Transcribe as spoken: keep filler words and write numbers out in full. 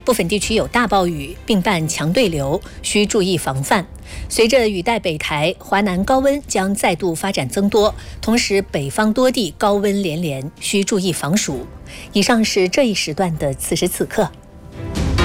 部分地区有大暴雨，并伴强对流，需注意防范。随着雨带北抬，华南高温将再度发展增多，同时北方多地高温连连，需注意防暑。以上是这一时段的此时此刻。